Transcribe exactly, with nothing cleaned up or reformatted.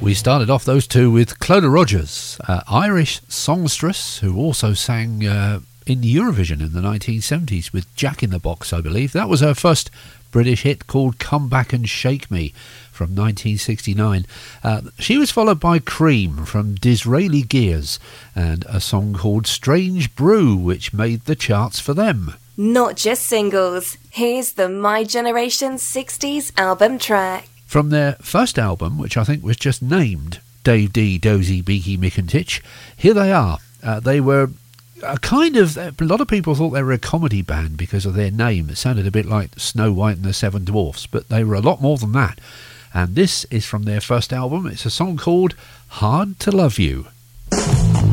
We started off those two with Clodagh Rogers, uh, Irish songstress who also sang uh, in Eurovision in the nineteen seventies with Jack in the Box, I believe. That was her first British hit called Come Back and Shake Me from nineteen sixty-nine. Uh, she was followed by Cream from Disraeli Gears and a song called Strange Brew, which made the charts for them. Not just singles. Here's the My Generation sixties album track. From their first album, which I think was just named Dave D, Dozy, Beaky, Mick and Titch, here they are. Uh, they were a kind of, a lot of people thought they were a comedy band because of their name. It sounded a bit like Snow White and the Seven Dwarfs, but they were a lot more than that. And this is from their first album. It's a song called Hard to Love You.